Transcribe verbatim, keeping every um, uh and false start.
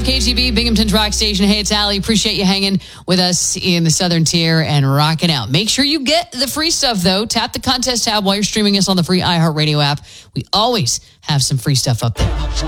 K G B, Binghamton's Rock Station. Hey, it's Allie. Appreciate you hanging with us in the Southern Tier and rocking out. Make sure you get the free stuff, though. Tap the contest tab while you're streaming us on the free iHeartRadio app. We always have some free stuff up there.